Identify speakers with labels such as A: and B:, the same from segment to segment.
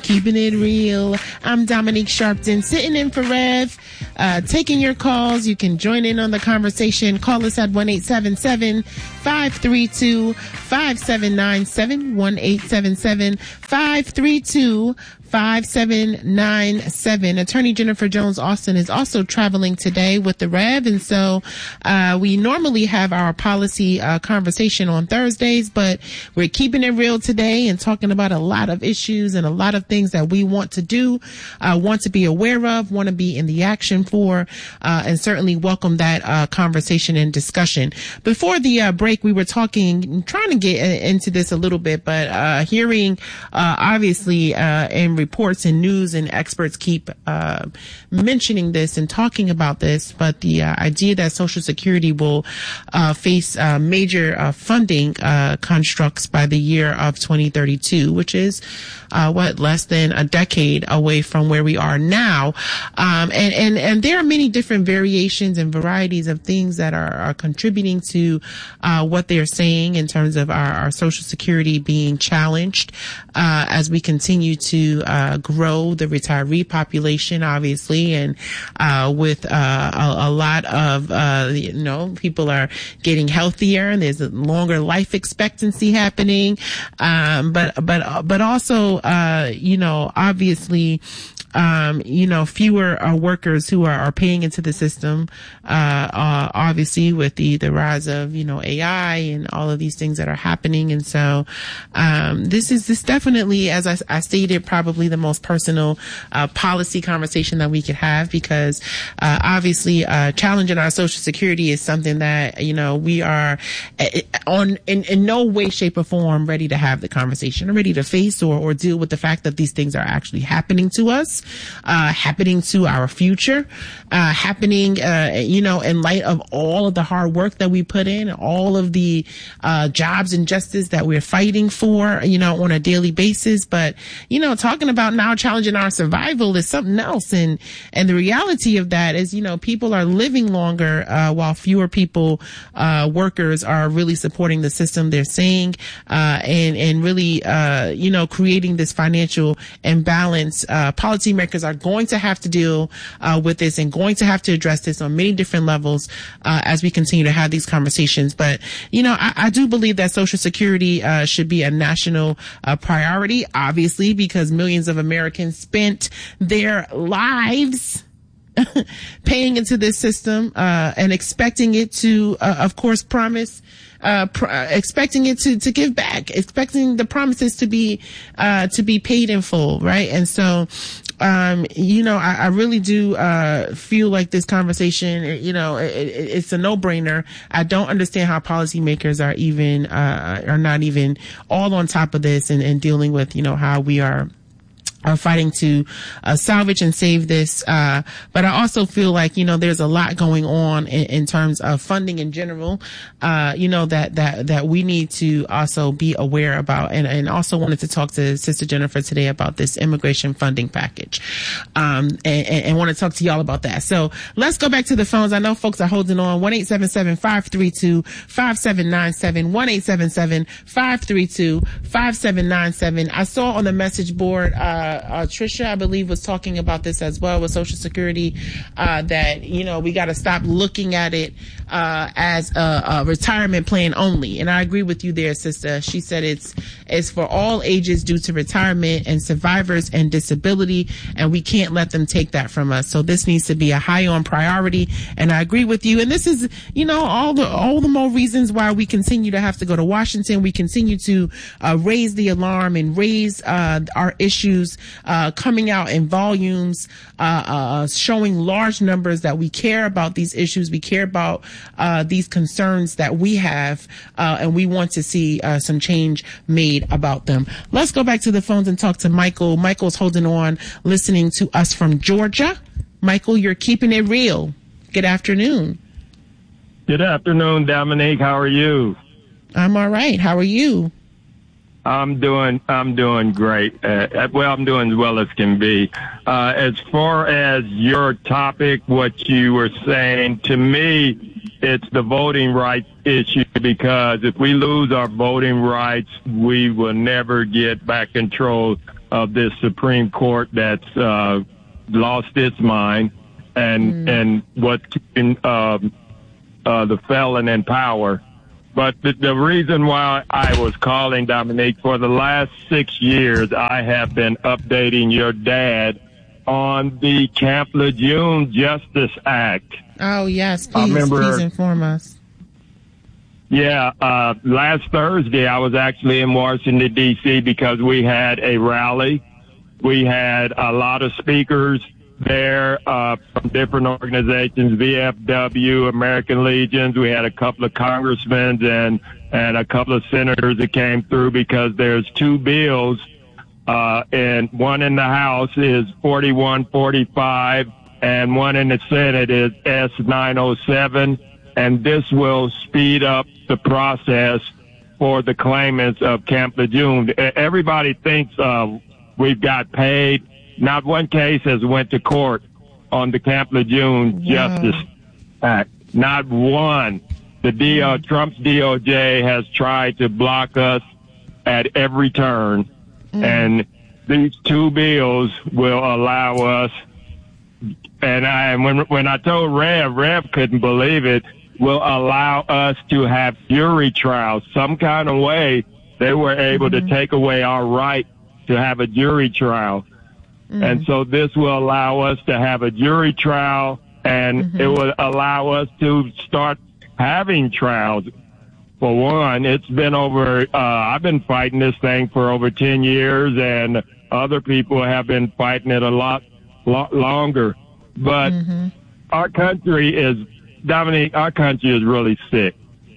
A: Keeping it real. I'm Dominique Sharpton, sitting in for Rev, taking your calls. You can join in on the conversation. Call us at 1-877-532-5797, 1-877-532-5797. Attorney Jennifer Jones Austin is also traveling today with the Rev, and so we normally have our policy conversation on Thursdays, but we're keeping it real today and talking about a lot of issues and a lot of things that we want to do, want to be aware of, want to be in the action for, and certainly welcome that conversation and discussion. Before the break, we were trying to get into this a little bit, but hearing obviously in reports and news and experts keep mentioning this and talking about this, but the idea that Social Security will face major funding constructs by the year of 2032, which is less than a decade away from where we are now, and there are many different variations and varieties of things that are contributing to what they're saying in terms of our Social Security being challenged as we continue to grow the retiree population, obviously, and with a lot of people are getting healthier and there's a longer life expectancy happening, but also obviously fewer workers who are paying into the system, obviously with the rise of, AI and all of these things that are happening. And so, this definitely, as I stated, probably the most personal, policy conversation that we could have, because, obviously, challenging our Social Security is something that, we are in no way, shape or form ready to have the conversation, or ready to face or deal with the fact that these things are actually happening to us, happening to our future, happening, in light of all of the hard work that we put in, all of the jobs and justice that we're fighting for, on a daily basis. But, talking about now challenging our survival is something else. And the reality of that is, people are living longer, while fewer people, workers are really supporting the system they're saying, and really, creating this financial imbalance. Policymakers are going to have to deal, with this and going to have to address this on many different levels, as we continue to have these conversations. But, I do believe that Social Security, should be a national, priority, obviously, because millions of Americans spent their lives paying into this system, and expecting it to, of course, promise, expecting it to give back, expecting the promises to be paid in full, right? And so, I really do, feel like this conversation, it's a no-brainer. I don't understand how policymakers are even, are not even all on top of this and dealing with, how we are fighting to salvage and save this. But I also feel like, there's a lot going on in terms of funding in general, that we need to also be aware about. And also wanted to talk to Sister Jennifer today about this immigration funding package. And want to talk to y'all about that. So let's go back to the phones. I know folks are holding on. 1-877-532-5797, 1-877-532-5797. I saw on the message board, Trisha, I believe, was talking about this as well with Social Security, that, we got to stop looking at it, as a retirement plan only. And I agree with you there, sister. She said it's for all ages due to retirement and survivors and disability, and we can't let them take that from us. So this needs to be a high on priority. And I agree with you. And this is, all the more reasons why we continue to have to go to Washington. We continue to, raise the alarm and raise, our issues, coming out in volumes, showing large numbers that we care about these issues. We care about, these concerns that we have, and we want to see, some change made about them. Let's go back to the phones and talk to Michael. Michael's holding on, listening to us from Georgia. Michael, you're keeping it real. Good afternoon.
B: Good afternoon, Dominique. How are you?
A: I'm all right. How are you?
B: I'm doing great. I'm doing as well as can be. As far as your topic, what you were saying, to me, it's the voting rights issue, because if we lose our voting rights, we will never get back control of this Supreme Court that's lost its mind and what's keeping the felon in power. But the reason why I was calling, Dominique, for the last 6 years, I have been updating your dad on the Camp Lejeune Justice Act.
A: Oh, yes. Please inform us.
B: Yeah. Last Thursday, I was actually in Washington, D.C. because we had a rally. We had a lot of speakers there from different organizations, VFW, American Legions. We had a couple of congressmen and a couple of senators that came through because there's two bills, and one in the House is 4145 and one in the Senate is S907, and this will speed up the process for the claimants of Camp Lejeune. Everybody thinks we've got paid. Not one case has went to court on the Camp Lejeune Justice Act. Not one. Trump's DOJ has tried to block us at every turn, and these two bills will allow us. And when I told Rev couldn't believe it, will allow us to have jury trials. Some kind of way they were able to take away our right to have a jury trial. And so this will allow us to have a jury trial, and it will allow us to start having trials. For one, it's been I've been fighting this thing for over 10 years, and other people have been fighting it a lot longer. But our country is, Dominique, our country is really sick.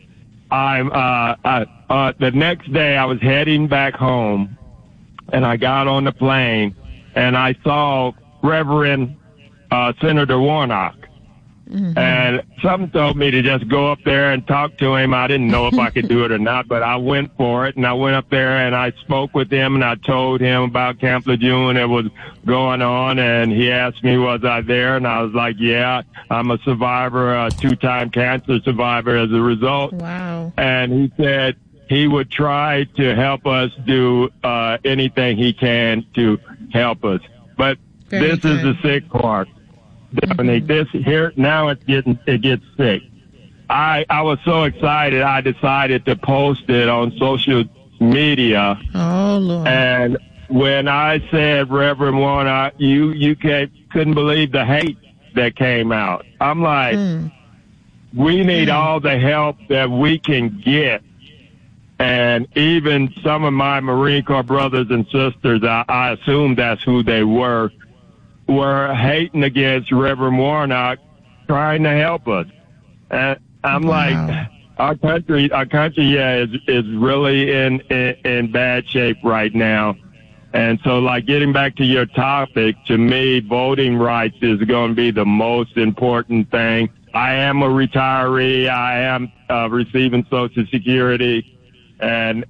B: The next day I was heading back home, and I got on the plane, and I saw Reverend Senator Warnock. And something told me to just go up there and talk to him. I didn't know if I could do it or not, but I went for it. And I went up there and I spoke with him, and I told him about Camp Lejeune that was going on. And he asked me, was I there? And I was like, yeah, I'm a survivor, a 2-time cancer survivor as a result.
A: Wow.
B: And he said he would try to help us do anything he can to help us. But this is the sick part. Dominique, this here now it gets sick. I was so excited I decided to post it on social media.
A: Oh Lord.
B: And when I said Reverend Warnock, you couldn't believe the hate that came out. I'm like, we need all the help that we can get. And even some of my Marine Corps brothers and sisters, I assume that's who they were hating against Reverend Warnock, trying to help us. And I'm like, our country, is really in bad shape right now. And so, like, getting back to your topic, to me, voting rights is going to be the most important thing. I am a retiree. I am receiving Social Security, and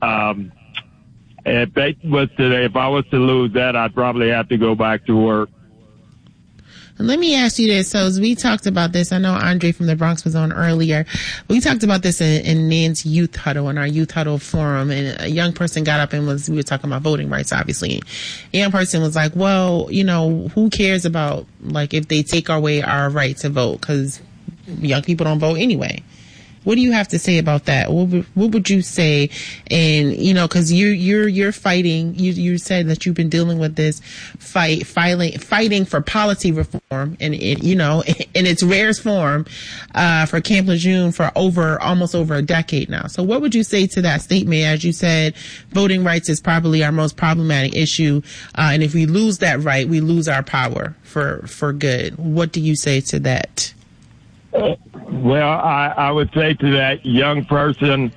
B: if I was to lose that, I'd probably have to go back to work.
A: Let me ask you this. So as we talked about this, I know Andre from the Bronx was on earlier. We talked about this in Nan's Youth Huddle, in our Youth Huddle forum, and a young person got up and we were talking about voting rights, obviously. A young person was like, well, who cares about, like, if they take away our right to vote? Because young people don't vote anyway. What do you have to say about that? What would you say? And, cause you're fighting, you said that you've been dealing with this fighting for policy reform and in its rarest form, for Camp Lejeune for almost over a decade now. So what would you say to that statement? As you said, voting rights is probably our most problematic issue. And if we lose that right, we lose our power for good. What do you say to that?
B: Well, I would say to that young person,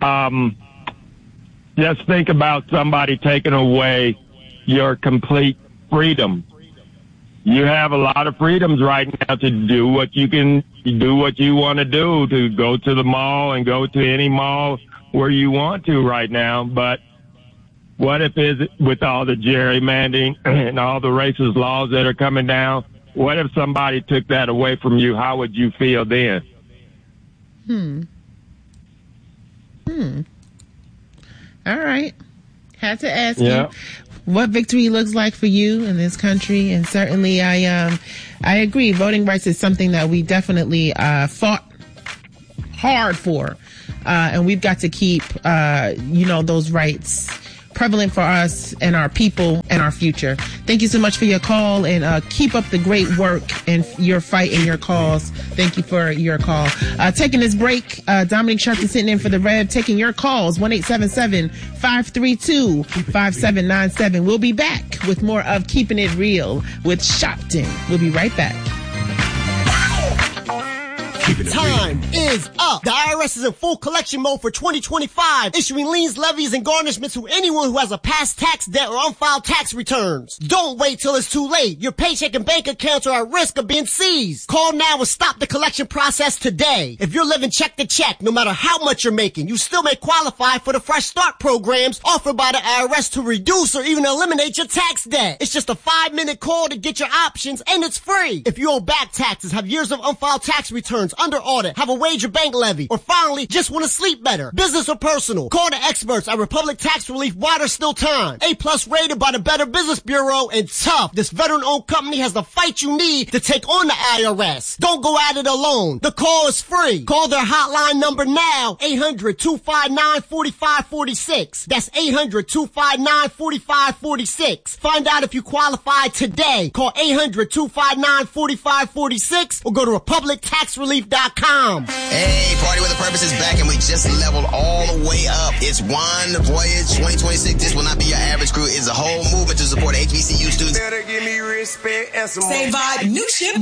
B: just think about somebody taking away your complete freedom. You have a lot of freedoms right now to do what you can do, what you want to do, to go to the mall and go to any mall where you want to right now. But what if with all the gerrymandering and all the racist laws that are coming down? What if somebody took that away from you? How would you feel then?
A: All right. Had to ask you what victory looks like for you in this country. And certainly I agree. Voting rights is something that we definitely fought hard for. And we've got to keep, those rights prevalent for us and our people and our future. Thank you so much for your call, and keep up the great work and your fight and your cause. Thank you for your call. Taking this break, Dominic Sharpton sitting in for the Rev, taking your calls, 1-877-532-5797. We'll be back with more of Keeping It Real with Sharpton. We'll be right back.
C: Time is up. The IRS is in full collection mode for 2025, issuing liens, levies, and garnishments to anyone who has a past tax debt or unfiled tax returns. Don't wait till it's too late. Your paycheck and bank accounts are at risk of being seized. Call now and stop the collection process today. If you're living check to check, no matter how much you're making, you still may qualify for the Fresh Start programs offered by the IRS to reduce or even eliminate your tax debt. It's just a 5-minute call to get your options, and it's free. If you owe back taxes, have years of unfiled tax returns, under audit, have a wage or bank levy, or finally just want to sleep better, business or personal, call the experts at Republic Tax Relief while there's still time. A+ rated by the Better Business Bureau, and tough. This veteran-owned company has the fight you need to take on the IRS. Don't go at it alone. The call is free. Call their hotline number now, 800-259-4546. That's 800-259-4546. Find out if you qualify today. Call 800-259-4546 or go to republictaxrelief.com.
D: Hey, Party with a Purpose is back, and we just leveled all the way up. It's One Voyage 2026. This will not be your average crew. It's a whole movement to support HBCU students.
E: Better give me respect and some
F: Same vibe. New ship.